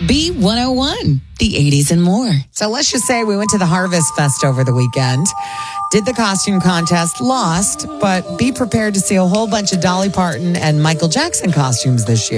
B101, the 80s and more. So let's just say we went to the Harvest Fest over the weekend, did the costume contest, lost, but be prepared to see a whole bunch of Dolly Parton and Michael Jackson costumes this year.